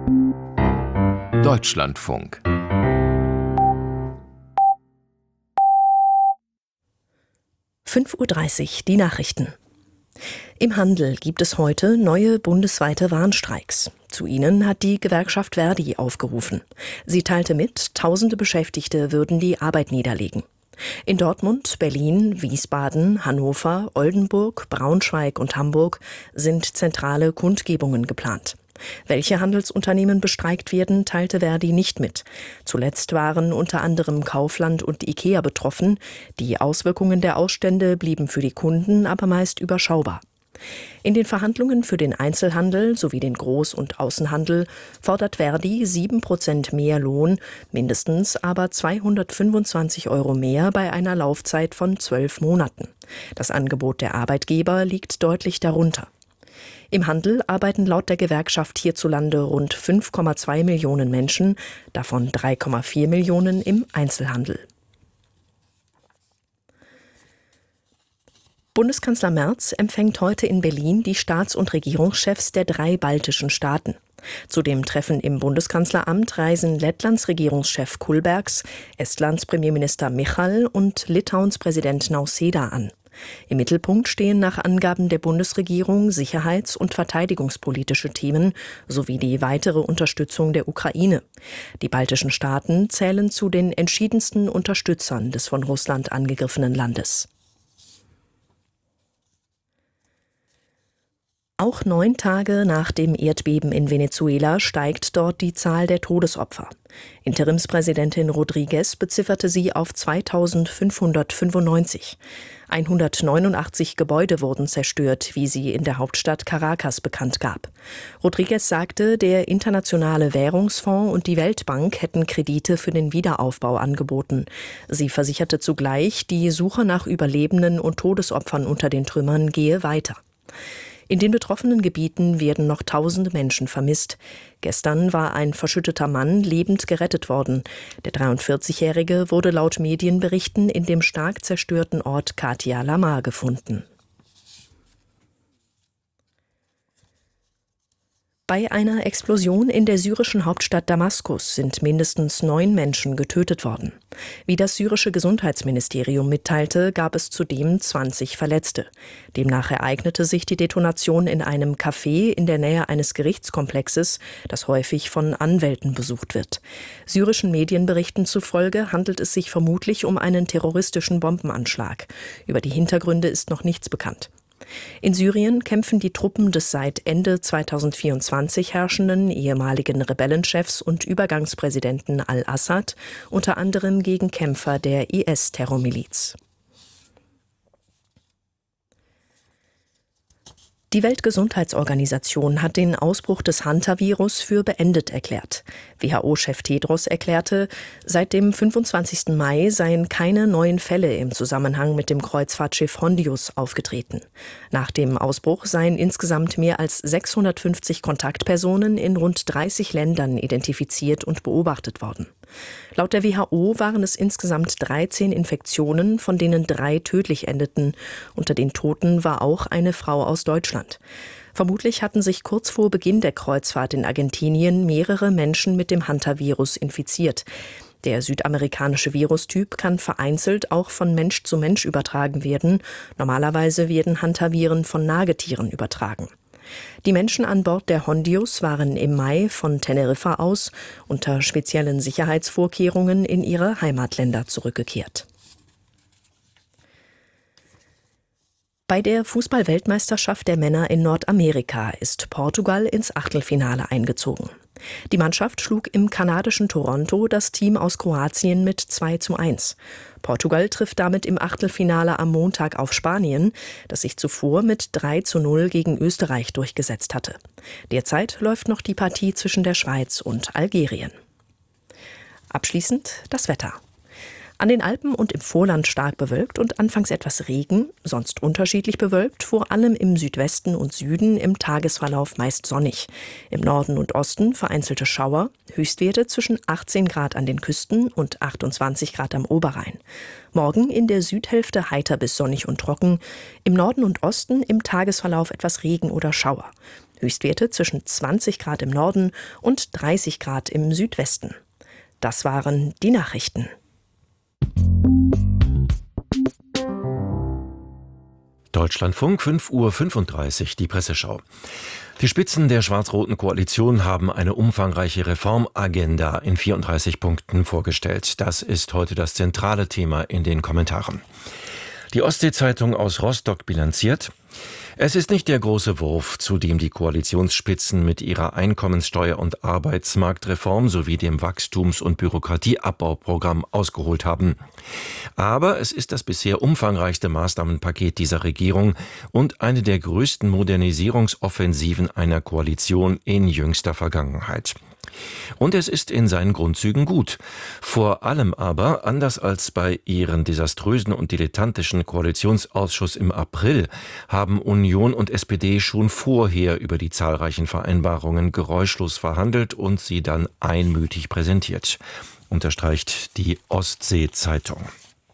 Deutschlandfunk. (5:30 Uhr) die Nachrichten. Im Handel gibt es heute neue bundesweite Warnstreiks. Zu ihnen hat die Gewerkschaft ver.di aufgerufen. Sie teilte mit, tausende Beschäftigte würden die Arbeit niederlegen. In Dortmund, Berlin, Wiesbaden, Hannover, Oldenburg, Braunschweig und Hamburg sind zentrale Kundgebungen geplant. Welche Handelsunternehmen bestreikt werden, teilte ver.di nicht mit. Zuletzt waren unter anderem Kaufland und IKEA betroffen. Die Auswirkungen der Ausstände blieben für die Kunden aber meist überschaubar. In den Verhandlungen für den Einzelhandel sowie den Groß- und Außenhandel fordert ver.di 7% mehr Lohn, mindestens aber 225 € mehr bei einer Laufzeit von 12 Monaten. Das Angebot der Arbeitgeber liegt deutlich darunter. Im Handel arbeiten laut der Gewerkschaft hierzulande rund 5,2 Millionen Menschen, davon 3,4 Millionen im Einzelhandel. Bundeskanzler Merz empfängt heute in Berlin die Staats- und Regierungschefs der 3 baltischen Staaten. Zu dem Treffen im Bundeskanzleramt reisen Lettlands Regierungschef Kulbergs, Estlands Premierminister Michal und Litauens Präsident Nausėda an. Im Mittelpunkt stehen nach Angaben der Bundesregierung sicherheits- und verteidigungspolitische Themen sowie die weitere Unterstützung der Ukraine. Die baltischen Staaten zählen zu den entschiedensten Unterstützern des von Russland angegriffenen Landes. Auch 9 Tage nach dem Erdbeben in Venezuela steigt dort die Zahl der Todesopfer. Interimspräsidentin Rodríguez bezifferte sie auf 2.595. 189 Gebäude wurden zerstört, wie sie in der Hauptstadt Caracas bekannt gab. Rodríguez sagte, der Internationale Währungsfonds und die Weltbank hätten Kredite für den Wiederaufbau angeboten. Sie versicherte zugleich, die Suche nach Überlebenden und Todesopfern unter den Trümmern gehe weiter. In den betroffenen Gebieten werden noch tausende Menschen vermisst. Gestern war ein verschütteter Mann lebend gerettet worden. Der 43-Jährige wurde laut Medienberichten in dem stark zerstörten Ort Katia Lamar gefunden. Bei einer Explosion in der syrischen Hauptstadt Damaskus sind mindestens 9 Menschen getötet worden. Wie das syrische Gesundheitsministerium mitteilte, gab es zudem 20 Verletzte. Demnach ereignete sich die Detonation in einem Café in der Nähe eines Gerichtskomplexes, das häufig von Anwälten besucht wird. Syrischen Medienberichten zufolge handelt es sich vermutlich um einen terroristischen Bombenanschlag. Über die Hintergründe ist noch nichts bekannt. In Syrien kämpfen die Truppen des seit Ende 2024 herrschenden ehemaligen Rebellenchefs und Übergangspräsidenten al-Assad unter anderem gegen Kämpfer der IS-Terrormiliz. Die Weltgesundheitsorganisation hat den Ausbruch des Hantavirus für beendet erklärt. WHO-Chef Tedros erklärte, seit dem 25. Mai seien keine neuen Fälle im Zusammenhang mit dem Kreuzfahrtschiff Hondius aufgetreten. Nach dem Ausbruch seien insgesamt mehr als 650 Kontaktpersonen in rund 30 Ländern identifiziert und beobachtet worden. Laut der WHO waren es insgesamt 13 Infektionen, von denen 3 tödlich endeten. Unter den Toten war auch eine Frau aus Deutschland. Vermutlich hatten sich kurz vor Beginn der Kreuzfahrt in Argentinien mehrere Menschen mit dem Hantavirus infiziert. Der südamerikanische Virustyp kann vereinzelt auch von Mensch zu Mensch übertragen werden. Normalerweise werden Hantaviren von Nagetieren übertragen. Die Menschen an Bord der Hondius waren im Mai von Teneriffa aus unter speziellen Sicherheitsvorkehrungen in ihre Heimatländer zurückgekehrt. Bei der Fußball-Weltmeisterschaft der Männer in Nordamerika ist Portugal ins Achtelfinale eingezogen. Die Mannschaft schlug im kanadischen Toronto das Team aus Kroatien mit 2:1. Portugal trifft damit im Achtelfinale am Montag auf Spanien, das sich zuvor mit 3:0 gegen Österreich durchgesetzt hatte. Derzeit läuft noch die Partie zwischen der Schweiz und Algerien. Abschließend das Wetter. An den Alpen und im Vorland stark bewölkt und anfangs etwas Regen, sonst unterschiedlich bewölkt, vor allem im Südwesten und Süden, im Tagesverlauf meist sonnig. Im Norden und Osten vereinzelte Schauer, Höchstwerte zwischen 18 Grad an den Küsten und 28 Grad am Oberrhein. Morgen in der Südhälfte heiter bis sonnig und trocken, im Norden und Osten im Tagesverlauf etwas Regen oder Schauer. Höchstwerte zwischen 20 Grad im Norden und 30 Grad im Südwesten. Das waren die Nachrichten. Deutschlandfunk, 5:35 Uhr, die Presseschau. Die Spitzen der schwarz-roten Koalition haben eine umfangreiche Reformagenda in 34 Punkten vorgestellt. Das ist heute das zentrale Thema in den Kommentaren. Die Ostsee-Zeitung aus Rostock bilanziert: Es ist nicht der große Wurf, zu dem die Koalitionsspitzen mit ihrer Einkommenssteuer- und Arbeitsmarktreform sowie dem Wachstums- und Bürokratieabbauprogramm ausgeholt haben. Aber es ist das bisher umfangreichste Maßnahmenpaket dieser Regierung und eine der größten Modernisierungsoffensiven einer Koalition in jüngster Vergangenheit. Und es ist in seinen Grundzügen gut. Vor allem aber, anders als bei ihren desaströsen und dilettantischen Koalitionsausschuss im April, haben Union und SPD schon vorher über die zahlreichen Vereinbarungen geräuschlos verhandelt und sie dann einmütig präsentiert, unterstreicht die Ostsee-Zeitung.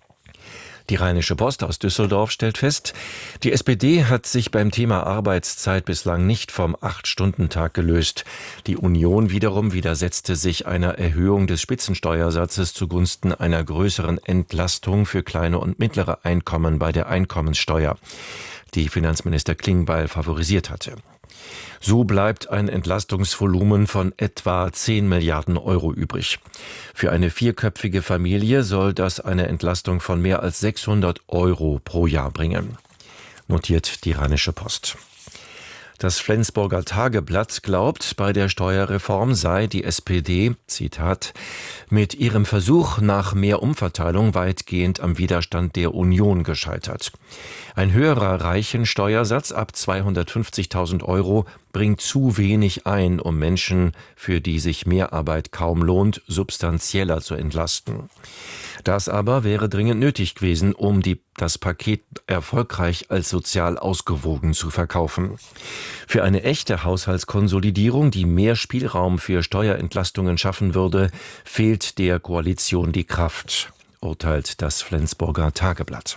Die Rheinische Post aus Düsseldorf stellt fest, die SPD hat sich beim Thema Arbeitszeit bislang nicht vom 8-Stunden-Tag gelöst. Die Union wiederum widersetzte sich einer Erhöhung des Spitzensteuersatzes zugunsten einer größeren Entlastung für kleine und mittlere Einkommen bei der Einkommenssteuer, die Finanzminister Klingbeil favorisiert hatte. So bleibt ein Entlastungsvolumen von etwa 10 Milliarden Euro übrig. Für eine vierköpfige Familie soll das eine Entlastung von mehr als 600 Euro pro Jahr bringen, notiert die Rheinische Post. Das Flensburger Tageblatt glaubt, bei der Steuerreform sei die SPD, Zitat, mit ihrem Versuch nach mehr Umverteilung weitgehend am Widerstand der Union gescheitert. Ein höherer Reichensteuersatz ab 250.000 Euro bringt zu wenig ein, um Menschen, für die sich Mehrarbeit kaum lohnt, substanzieller zu entlasten. Das aber wäre dringend nötig gewesen, um das Paket erfolgreich als sozial ausgewogen zu verkaufen. Für eine echte Haushaltskonsolidierung, die mehr Spielraum für Steuerentlastungen schaffen würde, fehlt der Koalition die Kraft, urteilt das Flensburger Tageblatt.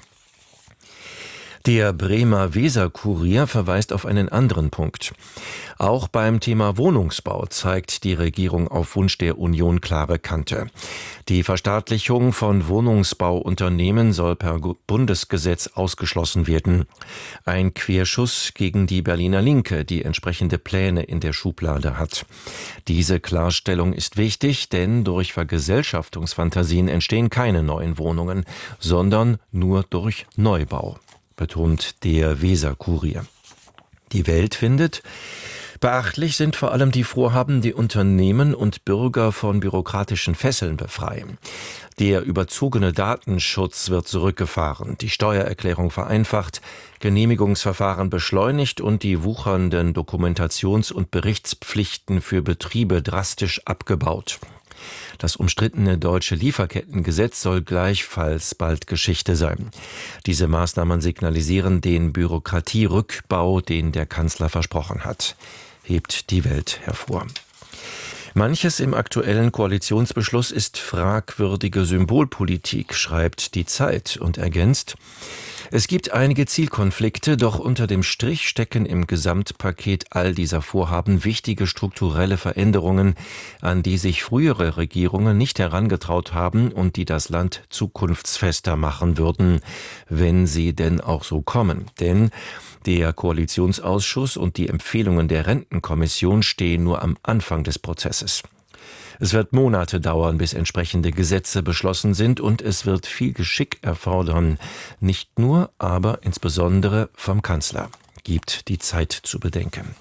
Der Bremer Weser-Kurier verweist auf einen anderen Punkt. Auch beim Thema Wohnungsbau zeigt die Regierung auf Wunsch der Union klare Kante. Die Verstaatlichung von Wohnungsbauunternehmen soll per Bundesgesetz ausgeschlossen werden. Ein Querschuss gegen die Berliner Linke, die entsprechende Pläne in der Schublade hat. Diese Klarstellung ist wichtig, denn durch Vergesellschaftungsfantasien entstehen keine neuen Wohnungen, sondern nur durch Neubau, betont der Weser-Kurier. Die Welt findet: Beachtlich sind vor allem die Vorhaben, die Unternehmen und Bürger von bürokratischen Fesseln befreien. Der überzogene Datenschutz wird zurückgefahren, die Steuererklärung vereinfacht, Genehmigungsverfahren beschleunigt und die wuchernden Dokumentations- und Berichtspflichten für Betriebe drastisch abgebaut. Das umstrittene deutsche Lieferkettengesetz soll gleichfalls bald Geschichte sein. Diese Maßnahmen signalisieren den Bürokratierückbau, den der Kanzler versprochen hat, hebt die Welt hervor. Manches im aktuellen Koalitionsbeschluss ist fragwürdige Symbolpolitik, schreibt die Zeit und ergänzt: Es gibt einige Zielkonflikte, doch unter dem Strich stecken im Gesamtpaket all dieser Vorhaben wichtige strukturelle Veränderungen, an die sich frühere Regierungen nicht herangetraut haben und die das Land zukunftsfester machen würden, wenn sie denn auch so kommen. Denn der Koalitionsausschuss und die Empfehlungen der Rentenkommission stehen nur am Anfang des Prozesses. Es wird Monate dauern, bis entsprechende Gesetze beschlossen sind, und es wird viel Geschick erfordern. Nicht nur, aber insbesondere vom Kanzler, gibt die Zeit zu bedenken.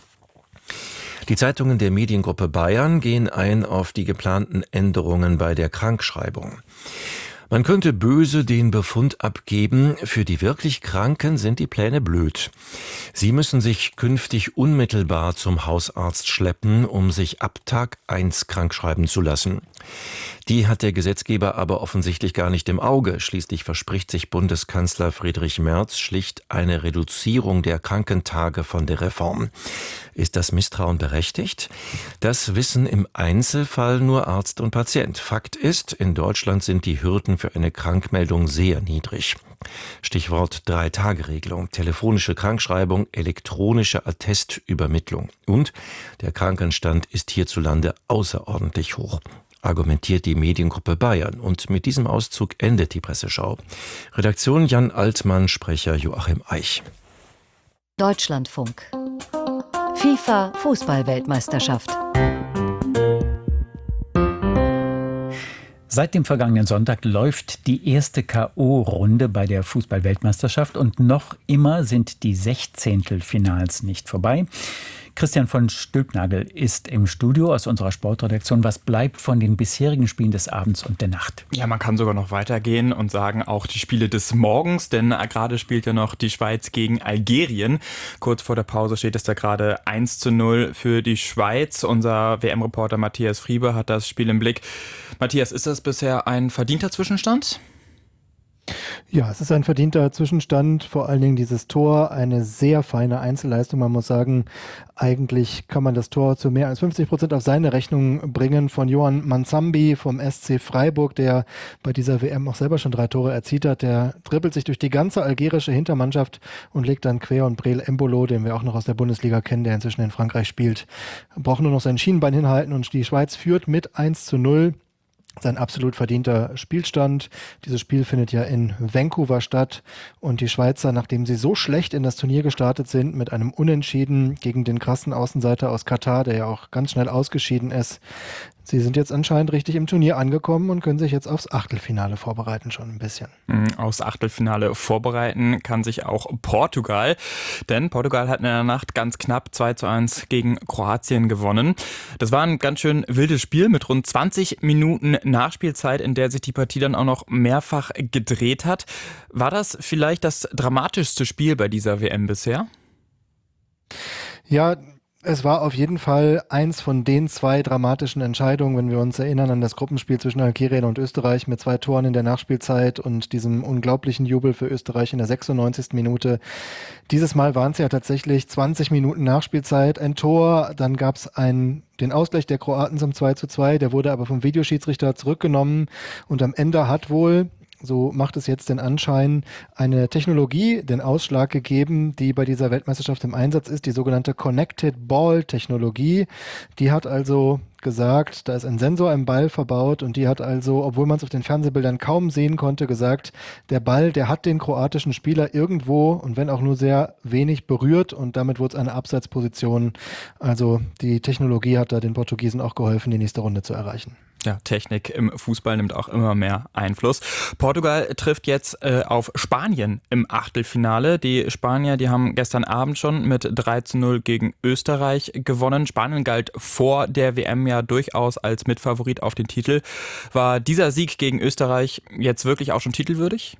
Die Zeitungen der Mediengruppe Bayern gehen ein auf die geplanten Änderungen bei der Krankschreibung. Man könnte böse den Befund abgeben, für die wirklich Kranken sind die Pläne blöd. Sie müssen sich künftig unmittelbar zum Hausarzt schleppen, um sich ab Tag 1 krankschreiben zu lassen. Die hat der Gesetzgeber aber offensichtlich gar nicht im Auge. Schließlich verspricht sich Bundeskanzler Friedrich Merz schlicht eine Reduzierung der Krankentage von der Reform. Ist das Misstrauen berechtigt? Das wissen im Einzelfall nur Arzt und Patient. Fakt ist, in Deutschland sind die Hürden für eine Krankmeldung sehr niedrig. Stichwort 3-Tage-Regelung, telefonische Krankschreibung, elektronische Attestübermittlung. Und der Krankenstand ist hierzulande außerordentlich hoch, argumentiert die Mediengruppe Bayern. Und mit diesem Auszug endet die Presseschau. Redaktion Jan Altmann, Sprecher Joachim Eich. Deutschlandfunk. FIFA Fußball-Weltmeisterschaft. Seit dem vergangenen Sonntag läuft die erste K.O.-Runde bei der Fußball-Weltmeisterschaft und noch immer sind die Sechzehntelfinals nicht vorbei. Christian von Stülpnagel ist im Studio aus unserer Sportredaktion. Was bleibt von den bisherigen Spielen des Abends und der Nacht? Ja, man kann sogar noch weitergehen und sagen, auch die Spiele des Morgens, denn gerade spielt ja noch die Schweiz gegen Algerien. Kurz vor der Pause steht es da gerade 1:0 für die Schweiz. Unser WM-Reporter Matthias Friebe hat das Spiel im Blick. Matthias, ist das bisher ein verdienter Zwischenstand? Ja, es ist ein verdienter Zwischenstand, vor allen Dingen dieses Tor, eine sehr feine Einzelleistung. Man muss sagen, eigentlich kann man das Tor zu mehr als 50% auf seine Rechnung bringen von Johan Mansambi vom SC Freiburg, der bei dieser WM auch selber schon 3 Tore erzielt hat. Der dribbelt sich durch die ganze algerische Hintermannschaft und legt dann quer, und Breel Embolo, den wir auch noch aus der Bundesliga kennen, der inzwischen in Frankreich spielt, braucht nur noch sein Schienbein hinhalten und die Schweiz führt mit 1:0. Sein absolut verdienter Spielstand. Dieses Spiel findet ja in Vancouver statt und die Schweizer, nachdem sie so schlecht in das Turnier gestartet sind, mit einem Unentschieden gegen den krassen Außenseiter aus Katar, der ja auch ganz schnell ausgeschieden ist, sie sind jetzt anscheinend richtig im Turnier angekommen und können sich jetzt aufs Achtelfinale vorbereiten, schon ein bisschen. Aufs Achtelfinale vorbereiten kann sich auch Portugal, denn Portugal hat in der Nacht ganz knapp 2:1 gegen Kroatien gewonnen. Das war ein ganz schön wildes Spiel mit rund 20 Minuten Nachspielzeit, in der sich die Partie dann auch noch mehrfach gedreht hat. War das vielleicht das dramatischste Spiel bei dieser WM bisher? Ja, es war auf jeden Fall eins von den 2 dramatischen Entscheidungen, wenn wir uns erinnern an das Gruppenspiel zwischen Algerien und Österreich mit 2 Toren in der Nachspielzeit und diesem unglaublichen Jubel für Österreich in der 96. Minute. Dieses Mal waren es ja tatsächlich 20 Minuten Nachspielzeit, ein Tor, dann gab es den Ausgleich der Kroaten zum 2:2, der wurde aber vom Videoschiedsrichter zurückgenommen und am Ende hat wohl, so macht es jetzt den Anschein, eine Technologie den Ausschlag gegeben, die bei dieser Weltmeisterschaft im Einsatz ist, die sogenannte Connected Ball Technologie. Die hat also gesagt, da ist ein Sensor im Ball verbaut und die hat also, obwohl man es auf den Fernsehbildern kaum sehen konnte, gesagt, der Ball, der hat den kroatischen Spieler irgendwo und wenn auch nur sehr wenig berührt und damit wurde es eine Abseitsposition. Also die Technologie hat da den Portugiesen auch geholfen, die nächste Runde zu erreichen. Ja, Technik im Fußball nimmt auch immer mehr Einfluss. Portugal trifft jetzt auf Spanien im Achtelfinale. Die Spanier, die haben gestern Abend schon mit 3:0 gegen Österreich gewonnen. Spanien galt vor der WM ja durchaus als Mitfavorit auf den Titel. War dieser Sieg gegen Österreich jetzt wirklich auch schon titelwürdig?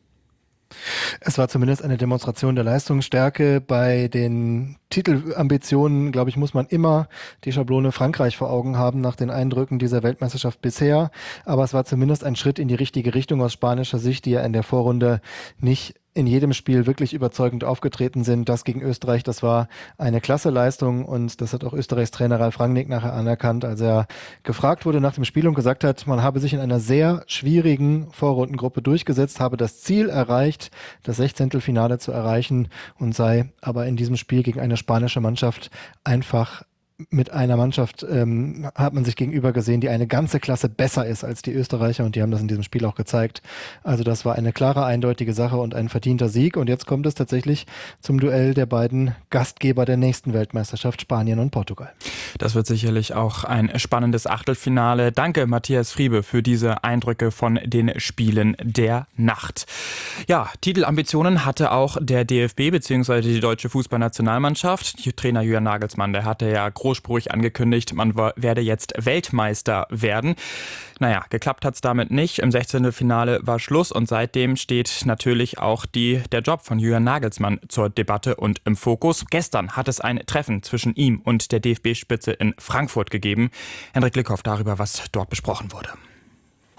Es war zumindest eine Demonstration der Leistungsstärke. Bei den Titelambitionen, glaube ich, muss man immer die Schablone Frankreich vor Augen haben nach den Eindrücken dieser Weltmeisterschaft bisher. Aber es war zumindest ein Schritt in die richtige Richtung aus spanischer Sicht, die ja in der Vorrunde nicht in jedem Spiel wirklich überzeugend aufgetreten sind. Das gegen Österreich, das war eine klasse Leistung und das hat auch Österreichs Trainer Ralf Rangnick nachher anerkannt, als er gefragt wurde nach dem Spiel und gesagt hat, man habe sich in einer sehr schwierigen Vorrundengruppe durchgesetzt, habe das Ziel erreicht, das Sechzehntelfinale zu erreichen und sei aber in diesem Spiel gegen eine spanische Mannschaft einfach mit einer Mannschaft hat man sich gegenüber gesehen, die eine ganze Klasse besser ist als die Österreicher und die haben das in diesem Spiel auch gezeigt. Also das war eine klare, eindeutige Sache und ein verdienter Sieg und jetzt kommt es tatsächlich zum Duell der beiden Gastgeber der nächsten Weltmeisterschaft, Spanien und Portugal. Das wird sicherlich auch ein spannendes Achtelfinale. Danke, Matthias Friebe, für diese Eindrücke von den Spielen der Nacht. Ja, Titelambitionen hatte auch der DFB bzw. die deutsche Fußballnationalmannschaft. Trainer Julian Nagelsmann, der hatte ja großspurig angekündigt, man werde jetzt Weltmeister werden. Naja, geklappt hat es damit nicht. Im 16. war Schluss und seitdem steht natürlich auch der Job von Julian Nagelsmann zur Debatte und im Fokus. Gestern hat es ein Treffen zwischen ihm und der DFB-Spitze in Frankfurt gegeben. Hendrik Lickhoff darüber, was dort besprochen wurde.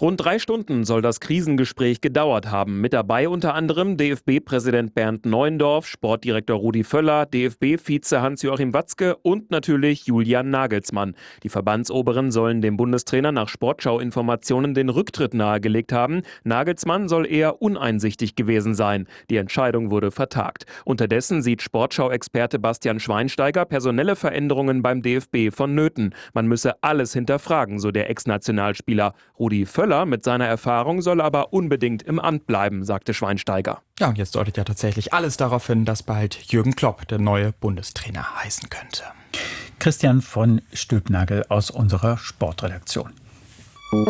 Rund 3 Stunden soll das Krisengespräch gedauert haben. Mit dabei unter anderem DFB-Präsident Bernd Neuendorf, Sportdirektor Rudi Völler, DFB-Vize Hans-Joachim Watzke und natürlich Julian Nagelsmann. Die Verbandsoberen sollen dem Bundestrainer nach Sportschau-Informationen den Rücktritt nahegelegt haben. Nagelsmann soll eher uneinsichtig gewesen sein. Die Entscheidung wurde vertagt. Unterdessen sieht Sportschau-Experte Bastian Schweinsteiger personelle Veränderungen beim DFB vonnöten. Man müsse alles hinterfragen, so der Ex-Nationalspieler. Rudi Völler mit seiner Erfahrung soll aber unbedingt im Amt bleiben, sagte Schweinsteiger. Ja, und jetzt deutet ja tatsächlich alles darauf hin, dass bald Jürgen Klopp der neue Bundestrainer heißen könnte. Christian von Stülpnagel aus unserer Sportredaktion.